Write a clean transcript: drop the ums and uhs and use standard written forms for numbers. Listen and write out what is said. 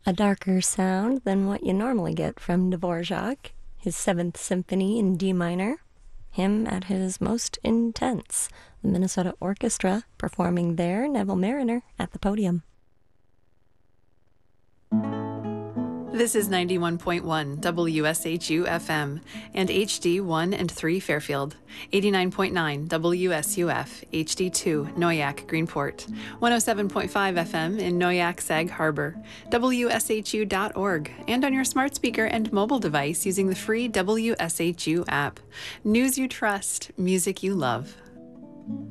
A darker sound than what you normally get from Dvorak, his Seventh Symphony in D minor, him at his most intense, the Minnesota Orchestra performing there, Neville Mariner at the podium. This is 91.1 WSHU FM and HD 1 and 3 Fairfield, 89.9 WSUF HD 2 Noyak Greenport, 107.5 FM in Noyak Sag Harbor, WSHU.org, and on your smart speaker and mobile device using the free WSHU app. News you trust, music you love.